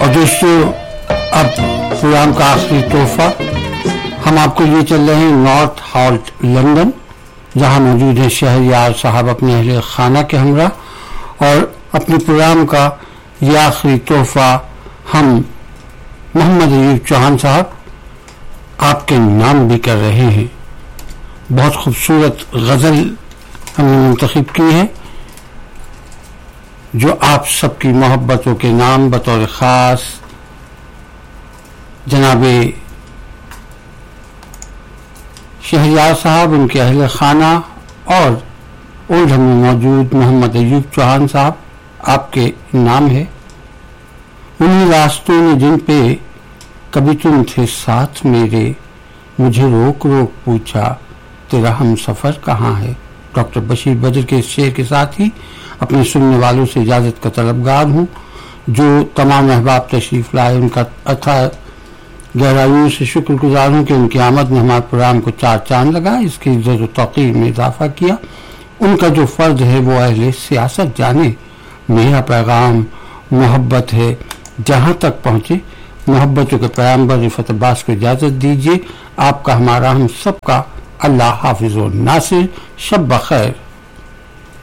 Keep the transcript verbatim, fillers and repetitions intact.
اور دوستوں اب پروگرام کا آخری تحفہ ہم آپ کو لیے چل رہے ہیں نارتھ ہالٹ لندن، جہاں موجود ہیں شہریار صاحب اپنے اہل خانہ کے ہمراہ، اور اپنے پروگرام کا یہ آخری تحفہ ہم محمد ایوب چوہان صاحب آپ کے نام بھی کر رہے ہیں۔ بہت خوبصورت غزل ہم نے منتخب کی ہے جو آپ سب کی محبتوں کے نام بطور خاص جناب شہریار صاحب، ان کے اہل خانہ اور اولڈھم میں موجود محمد ایوب چوہان صاحب آپ کے نام ہے۔ انہی راستوں میں جن پہ کبھی تم تھے ساتھ میرے، مجھے روک روک پوچھا تیرا ہم سفر کہاں ہے۔ ڈاکٹر بشیر بدر کے اس شعر کے ساتھ ہی اپنے سننے والوں سے اجازت کا طلبگار ہوں۔ جو تمام احباب تشریف لائے ان کا اتھا گہرائیوں سے شکر گزار ہوں کہ ان کی آمد نے ہمارے پروگرام کو چار چاند لگا، اس کی عزت و توقیر میں اضافہ کیا۔ ان کا جو فرض ہے وہ اہل سیاست جانے، میرا پیغام محبت ہے جہاں تک پہنچے۔ محبتوں کے پیغمبر رفعت عباس کو اجازت دیجیے۔ آپ کا ہمارا ہم سب کا اللہ حافظ و ناصر۔ شب بخیر۔